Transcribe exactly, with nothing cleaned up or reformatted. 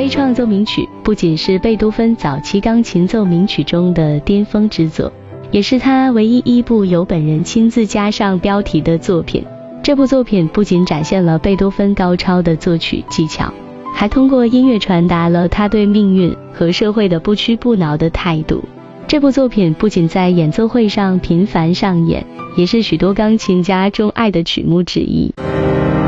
创奏鸣曲不仅是贝多芬早期钢琴奏鸣曲中的巅峰之作，也是他唯一一部由本人亲自加上标题的作品。这部作品不仅展现了贝多芬高超的作曲技巧，还通过音乐传达了他对命运和社会的不屈不挠的态度。这部作品不仅在演奏会上频繁上演，也是许多钢琴家钟爱的曲目之一。